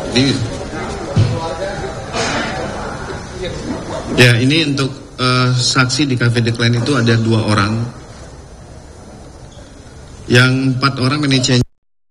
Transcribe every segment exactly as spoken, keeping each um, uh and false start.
Ini, ya ini untuk uh, saksi di Cafe Decline itu ada dua orang. Yang empat orang manajernya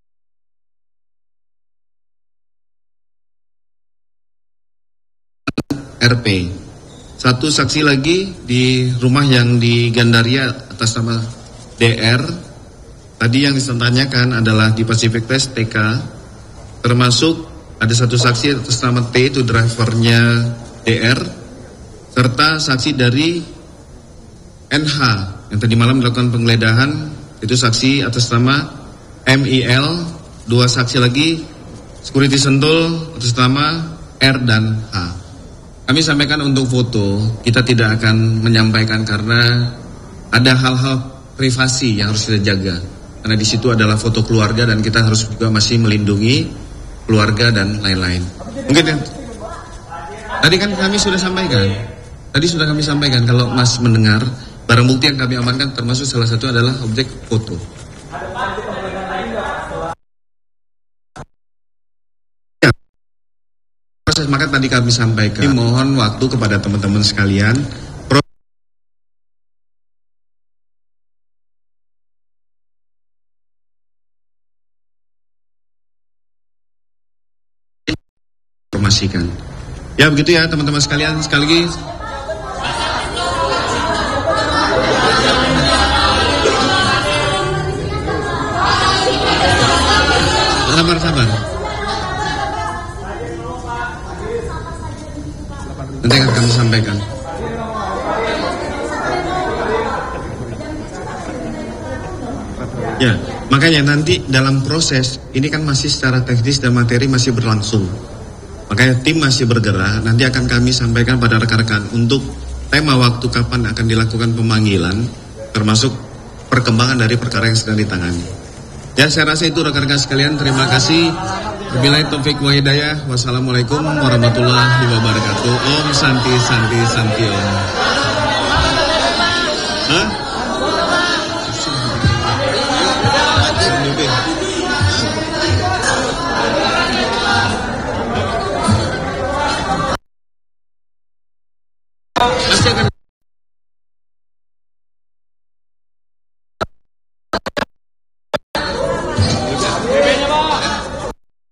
R P. Satu saksi lagi di rumah yang di Gandaria atas nama D R. Tadi yang ditanyakan adalah di Pacific Place T K. Termasuk ada satu saksi atas nama T, itu drivernya D R. Serta saksi dari N H yang tadi malam melakukan penggeledahan, itu saksi atas nama M I L. Dua saksi lagi security Sentul atas nama R dan H. Kami sampaikan untuk foto, kita tidak akan menyampaikan karena ada hal-hal privasi yang harus kita jaga. Karena di situ adalah foto keluarga dan kita harus juga masih melindungi keluarga dan lain-lain. Mungkin yang tadi kan kami sudah sampaikan. Tadi sudah kami sampaikan kalau Mas mendengar, barang bukti yang kami amankan termasuk salah satu adalah objek foto. Ya. Proses maka tadi kami sampaikan. Mohon waktu kepada teman-teman sekalian. Informasikan. Ya begitu ya teman-teman sekalian, sekali lagi. Sabar-sabar. Nanti akan kami sampaikan. Ya, makanya nanti dalam proses ini kan masih secara teknis dan materi masih berlangsung. Makanya tim masih bergerak, nanti akan kami sampaikan pada rekan-rekan untuk tema waktu kapan akan dilakukan pemanggilan, termasuk perkembangan dari perkara yang sedang ditangani. Ya, saya rasa itu rekan-rekan sekalian, terima kasih. Wabillahi taufik wa hidayah. Wassalamualaikum warahmatullahi wabarakatuh. Om Santi Santi Santi Om. Hah? Pasti akan